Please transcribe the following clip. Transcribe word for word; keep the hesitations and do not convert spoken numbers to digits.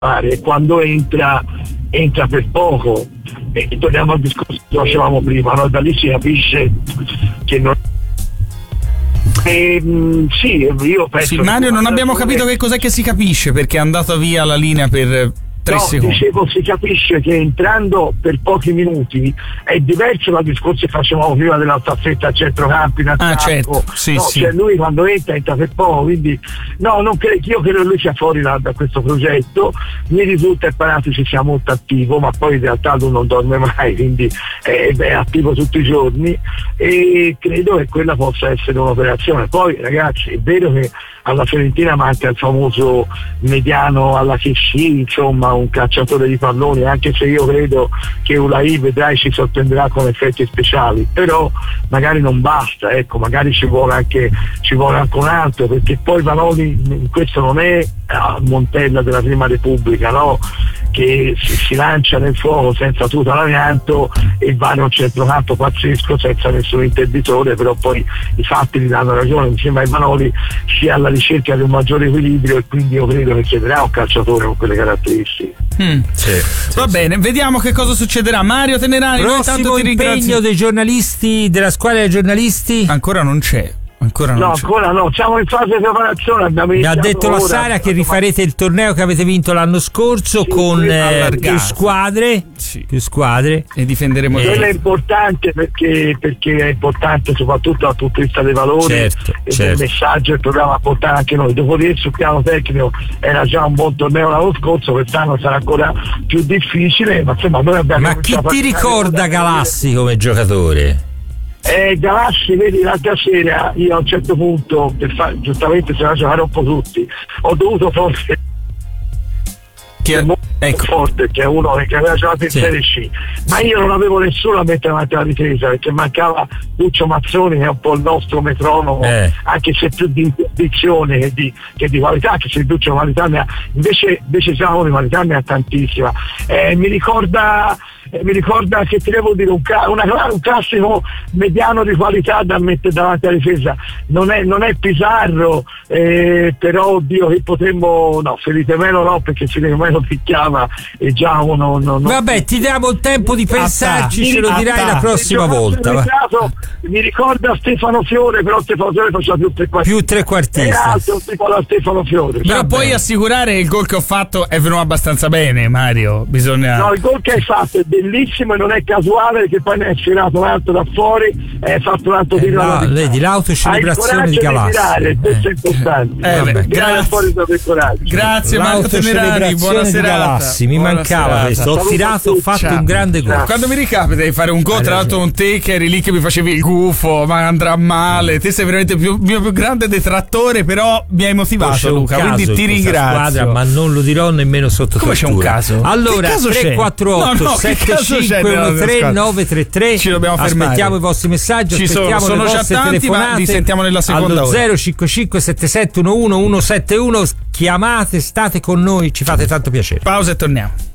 e quando entra entra per poco, e torniamo al discorso che facevamo prima, no? Da lì si capisce che non Eh, sì, io penso. Sì, Mario, non abbiamo capito che cos'è che si capisce, perché è andata via la linea per tre no, secondi. Dicevo, si capisce che entrando per pochi minuti è diverso dal discorso che facevamo prima della staffetta a centrocampo in attacco. Ah, certo. Sì, no, sì. Cioè lui quando entra entra per poco, quindi no, non credo, io credo che lui sia fuori da, da questo progetto. Mi risulta che Paratici sia molto attivo, ma poi in realtà lui non dorme mai, quindi è, è attivo tutti i giorni, e credo che quella possa essere un'operazione. Poi ragazzi, è vero che alla Fiorentina manca il famoso mediano alla Chesci, insomma un cacciatore di palloni, anche se io credo che Ulai, vedrai, ci sorprenderà con effetti speciali, però magari non basta, ecco, magari ci vuole anche ci vuole anche un altro, perché poi Vanoli, questo non è Montella della Prima Repubblica, no? Che si, si lancia nel fuoco senza tutelamiento e va in un centrocampo pazzesco senza nessun interditore, però poi i fatti gli danno ragione. Mi sembra che Vanoli sia alla ricerca di un maggiore equilibrio, e quindi io credo che chiederà un calciatore con quelle caratteristiche. Mm. Sì, sì, va sì. bene, vediamo che cosa succederà. Mario Tenerani, prossimo ti impegno dei giornalisti, della squadra dei giornalisti ancora non c'è. Ancora non no, c'è. ancora no, siamo in fase di preparazione. Mi ha detto la Sara che rifarete il torneo che avete vinto l'anno scorso, sì, con eh, più squadre, sì. più squadre e difenderemo. Eh. Quello è importante perché, perché è importante soprattutto dal punto di vista dei valori, certo, e certo. del messaggio, il programma a portare anche noi. Dopodiché sul piano tecnico era già un buon torneo l'anno scorso, quest'anno sarà ancora più difficile, ma insomma noi abbiamo. Ma chi ti ricorda Galassi come giocatore? Eh, Galassi, vedi, l'altra sera io a un certo punto, per far, giustamente se la giocare un po' tutti, ho dovuto forse che è molto ecco. forte, che è uno che aveva giocato in sì. Serie C, ma io non avevo nessuno a mettere davanti alla difesa, perché mancava Lucio Mazzoni, che è un po' il nostro metronomo, eh. anche se più di interdizione che di, che di qualità, anche se Lucio qualità ne ha, invece invece Giacomo di qualità ne ha tantissima. Eh, mi ricorda Eh, mi ricorda che ti devo dire un, una, un classico mediano di qualità da mettere davanti alla difesa. Non è, non è Pizarro, eh, però oddio che potremmo, no, Felipe Melo no, perché Felipe Melo picchiava e già uno non, vabbè, ti diamo il tempo di pensarci, ce lo dirai la prossima volta. Caso, mi ricorda Stefano Fiore, però Stefano Fiore faceva più trequartista. Più trequartista. Alto, tipo la Stefano Fiore. Però vabbè. Puoi assicurare che il gol che ho fatto è venuto abbastanza bene, Mario. Bisogna. No, il gol che hai fatto è bellissimo e non è casuale, che poi ne è sfiorato un altro da fuori e hai fatto un altro eh, tiro. No, vedi, l'autocelebrazione di Galassi. Di questo è importante. Eh, vabbè, grazie. Fuori da grazie Mario Tenerani, buona serata. Galassi, mi buona mancava serata. Questo. Ho Saluto tirato, ho fatto ciao. un grande gol. Quando mi ricapita di fare un gol, tra l'altro un te che eri lì che mi facevi il gufo, ma andrà male. Te sei veramente il mio più grande detrattore, però mi hai motivato, Luca, quindi ti ringrazio. Squadra, ma non lo dirò nemmeno sotto come tortura. C'è un caso? Allora, tre quattro otto sette cinque uno tre nove tre tre. Ci dobbiamo fermare. Aspettiamo i vostri messaggi, ci aspettiamo sono, sono le già vostre tanti, telefonate. ma li sentiamo nella seconda ora. zero cinque cinque sette sette uno uno uno sette uno. Chiamate, state con noi, ci fate tanto piacere. Pausa e torniamo.